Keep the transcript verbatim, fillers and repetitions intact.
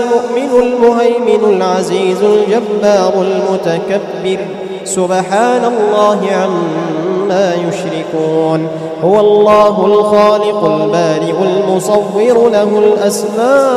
المؤمن المهيمن العزيز الجبار المتكبر سبحان الله عما يشركون. هو الله الخالق البارئ المصور له الأسماء